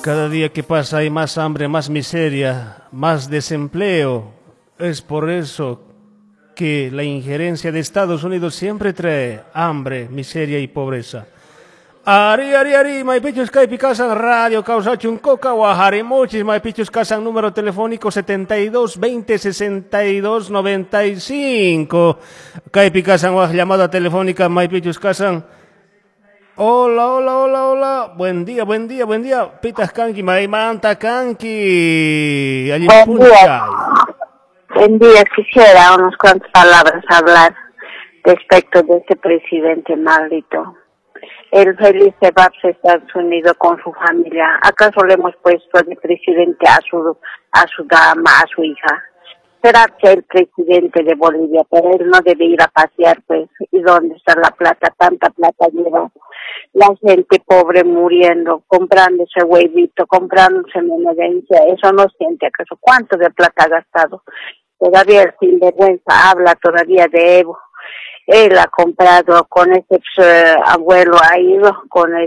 Cada día que pasa hay más hambre, más miseria, más desempleo. Es por eso que la injerencia de Estados Unidos siempre trae hambre, miseria y pobreza. Ari, maipichus kaipi kasan radio causachun coca guajari mochis, maipichus kasan número telefónico 72 20 62 95. Kaipi kasan guaj llamada telefónica, maipichus kasan. Hola. Buen día. Pitas kanki, maimanta kanki. Allí Buen día. Buen día. Quisiera unas cuantas palabras hablar respecto de este presidente maldito. El feliz se va a Estados Unidos con su familia. ¿Acaso le hemos puesto de presidente a su dama, a su hija? Será que el presidente de Bolivia, pero él no debe ir a pasear, pues. ¿Y dónde está la plata? Tanta plata lleva. La gente pobre muriendo, comprándose huevito, comprándose menudencia. Eso no siente acaso. ¿Cuánto de plata ha gastado? Todavía el sinvergüenza habla todavía de Evo. Él ha comprado con ese abuelo, ha ido.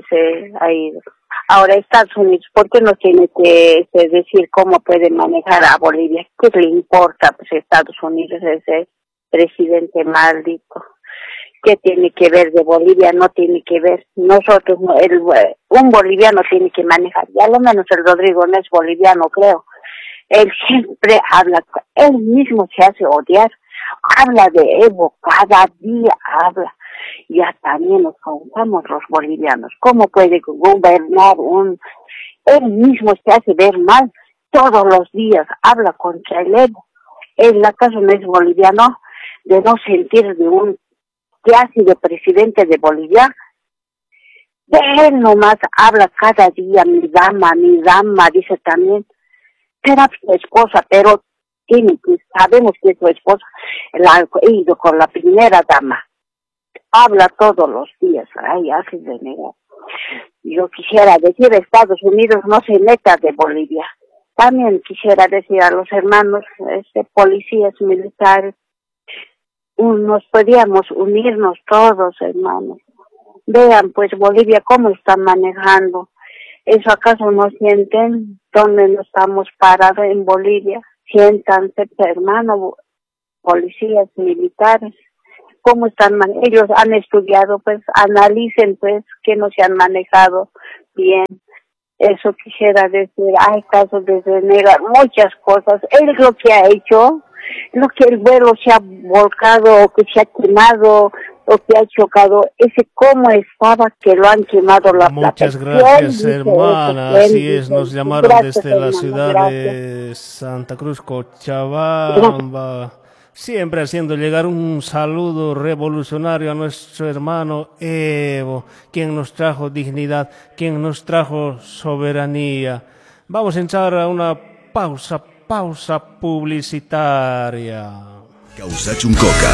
Ahora Estados Unidos, ¿por qué no tiene que decir cómo puede manejar a Bolivia? ¿Qué le importa pues Estados Unidos, ese presidente maldito? ¿Qué tiene que ver de Bolivia? No tiene que ver. Nosotros, un boliviano tiene que manejar. Ya lo menos el Rodrigo no es boliviano, creo. Él siempre habla, él mismo se hace odiar. Habla de Evo, cada día habla. Ya también nos contamos los bolivianos. ¿Cómo puede gobernar él mismo se hace ver mal todos los días? Habla contra el Evo. Él acaso no es boliviano de no sentir de que ha sido presidente de Bolivia. De él nomás habla cada día, mi dama, dice también. Será su esposa, pero sabemos que es su esposa. La ha ido con la primera dama. Habla todos los días. Ay, hace de negar. Yo quisiera decir a Estados Unidos no se meta de Bolivia. También quisiera decir a los hermanos policías militares, nos podíamos unirnos todos, hermanos. Vean, pues, Bolivia, cómo están manejando. ¿Eso acaso no sienten dónde no estamos parados en Bolivia? Siéntanse, hermanos, policías militares. ¿Cómo están? Ellos han estudiado, pues, analicen, pues, que no se han manejado bien. Eso quisiera decir. Hay casos de negar muchas cosas. Él lo que ha hecho, lo que el vuelo se ha volcado, o que se ha quemado, o que ha chocado, ese cómo estaba que lo han quemado la plata. Muchas gracias, hermana. Así es, nos llamaron desde la ciudad de Santa Cruz, Cochabamba. Siempre haciendo llegar un saludo revolucionario a nuestro hermano Evo, quien nos trajo dignidad, quien nos trajo soberanía. Vamos a entrar a una pausa publicitaria. Causachun Coca.